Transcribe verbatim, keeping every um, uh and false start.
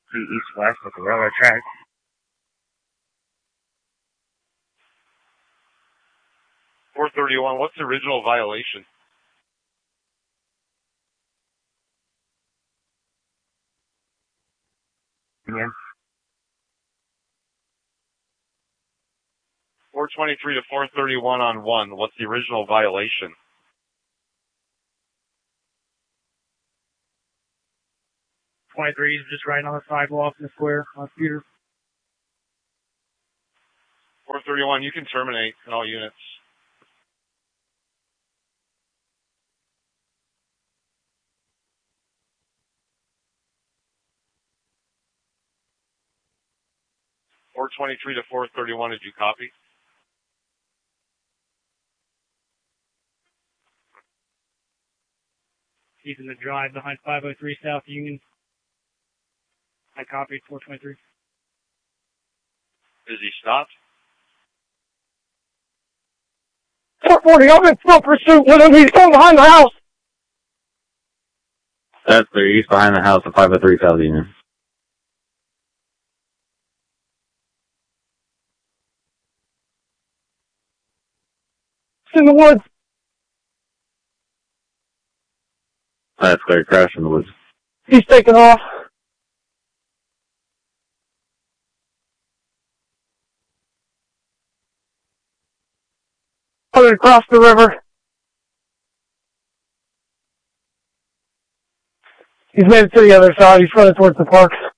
three east-west with the railroad track. four thirty-one, what's the original violation? Again. four twenty-three to four thirty-one on one, what's the original violation? twenty-three is just riding on the sidewalk in the square on a scooter. four thirty-one, you can terminate in all units. four twenty-three to four thirty-one, did you copy? He's in the drive behind five oh three South Union. I copied four twenty-three. Is he stopped? four forty, I'm in full pursuit with him. He's going behind the house. That's there. He's behind the house at five oh three South Union. It's in the woods. That's clear. Crash in the woods. He's taking off. Running across the river. He's made it to the other side. He's running towards the park.